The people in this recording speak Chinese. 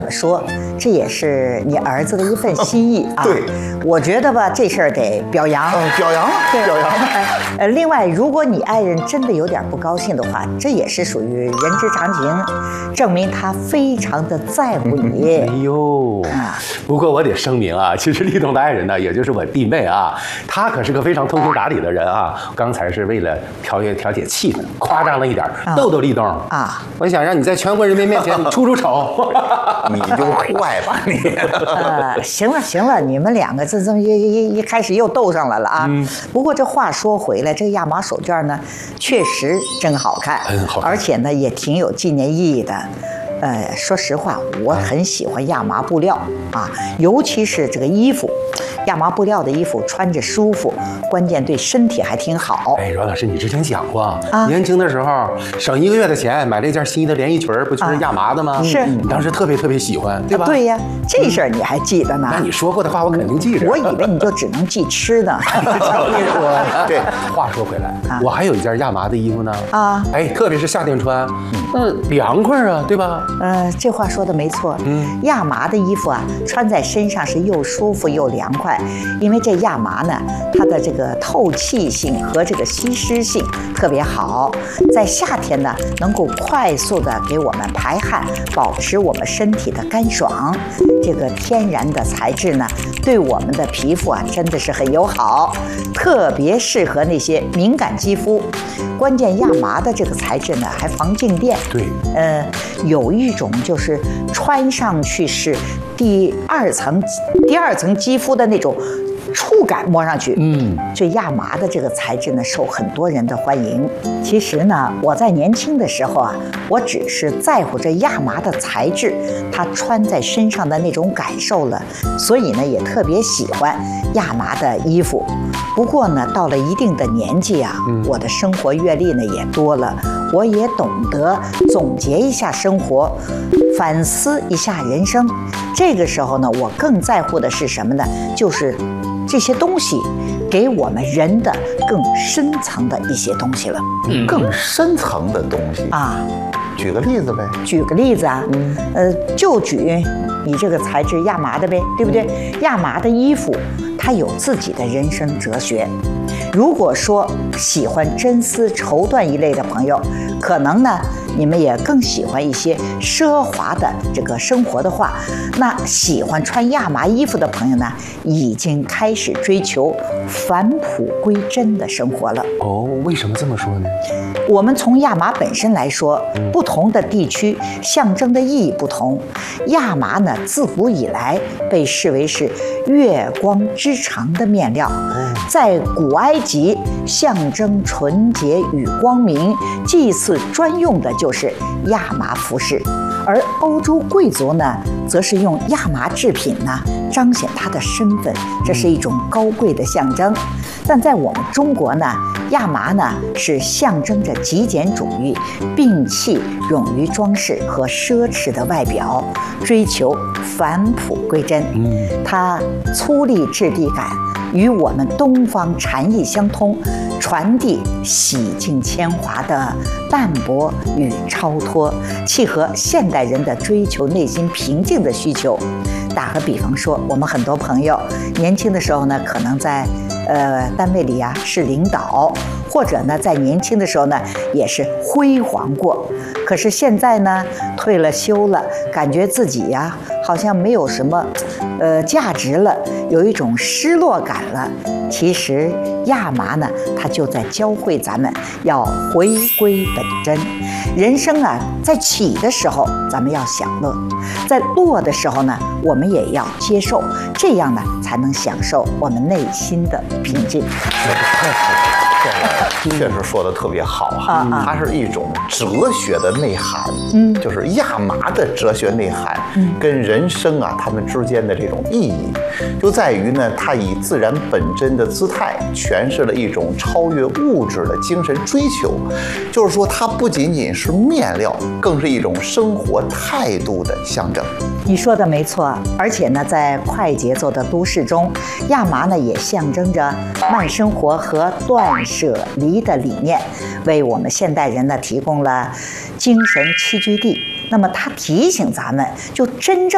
说这也是你儿子的一份心意啊。 对， 我觉得吧，这事儿得表扬。 表扬了，表扬了。 另外，如果你爱人真的有点不高兴的话，这也是属于人之常情，证明他非常的在乎你。 哎呦，不过我得声明啊，其实立冬的爱人呢，也就是我弟妹啊，她可是个非常通情达理的人啊。刚才是为了调解气氛，夸张了一点，逗逗立冬啊。我想让你在全国人民面前出出丑。 你就坏吧你！ 行了行了，你们两个这么一开始又斗上来了啊。不过这话说回来，这个亚麻手绢呢，确实真好看， 很好看， 而且呢也挺有纪念意义的。说实话，我很喜欢亚麻布料啊，尤其是这个衣服，亚麻布料的衣服穿着舒服，关键对身体还挺好。 哎，阮老师，你之前讲过，年轻的时候省1个月的钱买了一件新的连衣裙，不就是亚麻的吗？ 是， 你当时特别喜欢，对吧？ 对呀，这事儿你还记得呢？ 那你说过的话，我肯定记着。 我以为你就只能记吃的。 对，话说回来，我还有一件亚麻的衣服呢。哎，特别是夏天穿，凉快啊，对吧？ 这话说的没错。亚麻的衣服啊，穿在身上是又舒服又凉快，因为这亚麻呢，它的这个透气性和这个吸湿性特别好，在夏天呢，能够快速的给我们排汗，保持我们身体的干爽。这个天然的材质呢，对我们的皮肤啊，真的是很友好，特别适合那些敏感肌肤。关键亚麻的这个材质呢，还防静电。 对， 有一种就是穿上去是第二层肌肤的那种触感，摸上去，这亚麻的这个材质呢，受很多人的欢迎。其实呢，我在年轻的时候啊，我只是在乎这亚麻的材质，它穿在身上的那种感受了，所以呢，也特别喜欢亚麻的衣服。不过呢，到了一定的年纪啊，我的生活阅历呢也多了，我也懂得总结一下生活，反思一下人生。这个时候呢，我更在乎的是什么呢？就是这些东西给我们人的更深层的一些东西了。 更深层的东西啊，举个例子呗。 举个例子啊，就举你这个材质亚麻的呗，对不对？亚麻的衣服，它有自己的人生哲学。如果说喜欢真丝绸缎一类的朋友，可能呢，你们也更喜欢一些奢华的这个生活的话，那喜欢穿亚麻衣服的朋友呢，已经开始追求返璞归真的生活了。 哦，为什么这么说呢？ 我们从亚麻本身来说，不同的地区象征的意义不同。亚麻呢，自古以来被视为是月光之长的面料，在古埃及象征纯洁与光明，祭祀专用的就是亚麻服饰。而欧洲贵族呢，则是用亚麻制品呢彰显他的身份，这是一种高贵的象征。但在我们中国呢，亚麻呢是象征着极简主义，摒弃冗余装饰和奢侈的外表，追求返璞归真。它粗粝质地感与我们东方禅意相通，传递洗净铅华的淡泊与超脱，契合现代人的追求内心平静的需求。打个比方说，我们很多朋友年轻的时候呢，可能在单位里啊是领导，或者呢在年轻的时候呢也是辉煌过。可是现在呢退了休了，感觉自己呀好像没有什么价值了，有一种失落感了。其实亚麻呢，它就在教会咱们要回归本真。人生啊，在起的时候咱们要享乐，在落的时候呢，我们也要接受，这样呢才能享受我们内心的平静。 确实说的特别好哈，它是一种哲学的内涵，就是亚麻的哲学内涵，跟人生啊他们之间的这种意义，就在于呢，它以自然本真的姿态诠释了一种超越物质的精神追求，就是说它不仅仅是面料，更是一种生活态度的象征。 你说的没错，而且呢，在快节奏的都市中，亚麻呢也象征着慢生活和断舍离的理念，为我们现代人呢提供了精神栖居地。那么它提醒咱们，就真正